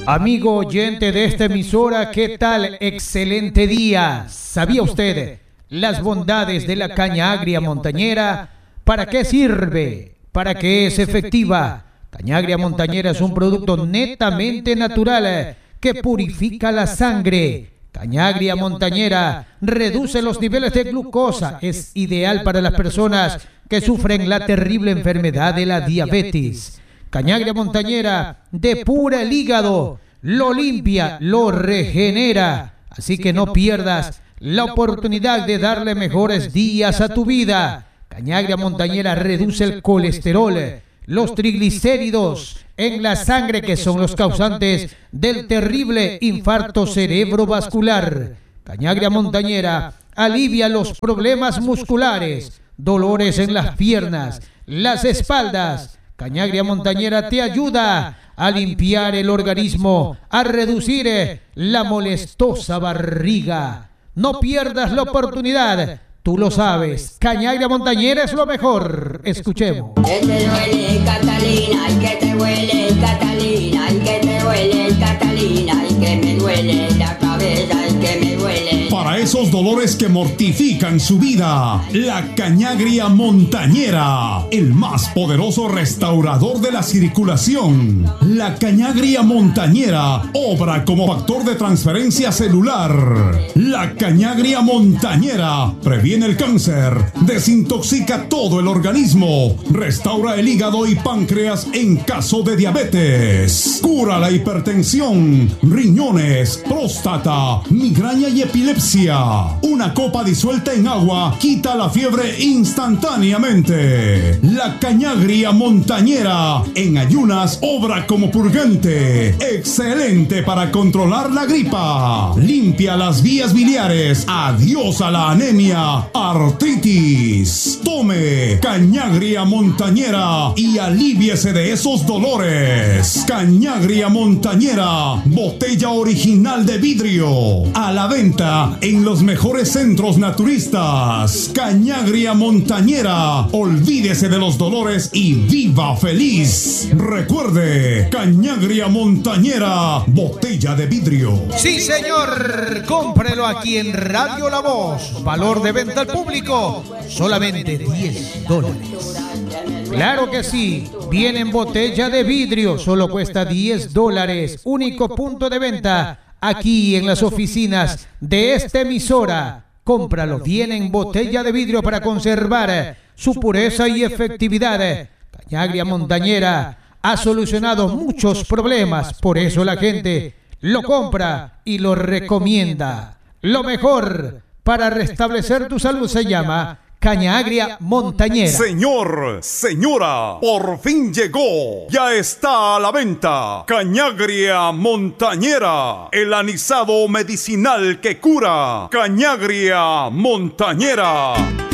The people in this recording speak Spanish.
Amigo oyente de esta emisora, ¿qué tal? Excelente día. ¿Sabía usted las bondades de la caña agria montañera? ¿Para qué sirve? ¿Para qué es efectiva? Caña agria montañera es un producto netamente natural que purifica la sangre. Caña agria montañera reduce los niveles de glucosa. Es ideal para las personas que sufren la terrible enfermedad de la diabetes. Caña agria montañera depura el hígado, lo limpia, lo regenera. Así que no pierdas la oportunidad de darle mejores días a tu vida. Caña agria montañera reduce el colesterol, los triglicéridos en la sangre, que son los causantes del terrible infarto cerebrovascular. Caña agria montañera alivia los problemas musculares, dolores en las piernas, las espaldas. Caña agria montañera te ayuda a limpiar el organismo, a reducir la molestosa barriga. No pierdas la oportunidad. Tú lo sabes, caña agria montañera es lo mejor. Escuchemos. Que te duele, Catalina, y que te duele, Catalina, y que te duele, Catalina, y que me duele la cabeza, y que me duele. Para esos dolores que mortifican su vida, la caña agria montañera, el más poderoso restaurador de la circulación. La caña agria montañera obra como factor de transferencia celular. La caña agria montañera previene el cáncer, desintoxica todo el organismo, restaura el hígado y páncreas en caso de diabetes, cura la hipertensión, riñones, próstata, migraña y epilepsia. Una copa disuelta en agua quita la fiebre instantáneamente. La caña agria montañera en ayunas obra como purgante, excelente para controlar la gripa, limpia las vías biliares, adiós a la anemia, artritis. Tome caña agria montañera y alivíese de esos dolores. Caña agria montañera, botella original de vidrio, a la venta en los mejores centros naturistas. Caña agria montañera, olvídese de los dolores y viva feliz. Recuerde, caña agria montañera, botella de vidrio. Sí, señor, cómprelo aquí en Radio La Voz. Valor de venta al público, solamente $10. Claro que sí, viene en botella de vidrio, solo cuesta $10. Único punto de venta aquí en las oficinas de esta emisora. Cómpralo, viene en botella de vidrio para conservar su pureza y efectividad. Caña agria montañera ha solucionado muchos problemas, por eso la gente lo compra y lo recomienda. Lo mejor para restablecer tu salud se llama caña agria montañera. Señor, señora, por fin llegó. Ya está a la venta. Caña agria montañera, el anisado medicinal que cura. Caña agria montañera.